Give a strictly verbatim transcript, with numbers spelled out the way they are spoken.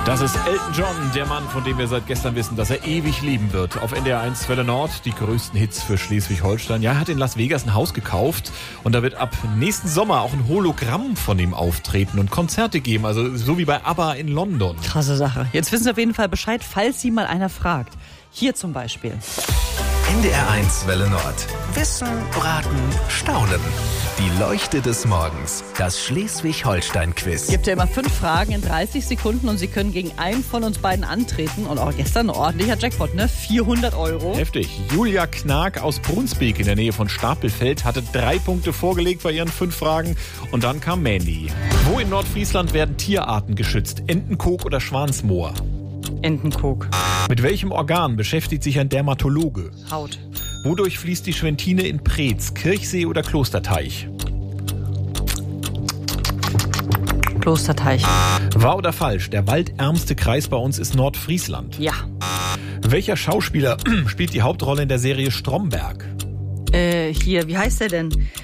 Das ist Elton John, der Mann, von dem wir seit gestern wissen, dass er ewig leben wird. Auf N D R eins Welle Nord die größten Hits für Schleswig-Holstein. Ja, er hat in Las Vegas ein Haus gekauft und da wird ab nächsten Sommer auch ein Hologramm von ihm auftreten und Konzerte geben, also so wie bei ABBA in London. Krasse Sache. Jetzt wissen Sie auf jeden Fall Bescheid, falls Sie mal einer fragt. Hier zum Beispiel. N D R eins Welle Nord. Wissen, raten, staunen. Die Leuchte des Morgens. Das Schleswig-Holstein-Quiz. Es gibt ja immer fünf Fragen in dreißig Sekunden und Sie können gegen einen von uns beiden antreten. Und auch gestern ein ordentlicher Jackpot, ne? vierhundert Euro. Heftig. Julia Knag aus Brunsbeek in der Nähe von Stapelfeld hatte drei Punkte vorgelegt bei ihren fünf Fragen. Und dann kam Mandy. Wo in Nordfriesland werden Tierarten geschützt? Entenkok oder Schwansmoor? Entenkok. Mit welchem Organ beschäftigt sich ein Dermatologe? Haut. Wodurch fließt die Schwentine in Preetz? Kirchsee oder Klosterteich? Klosterteich. Wahr oder falsch? Der waldärmste Kreis bei uns ist Nordfriesland. Ja. Welcher Schauspieler spielt die Hauptrolle in der Serie Stromberg? Äh, hier, wie heißt der denn?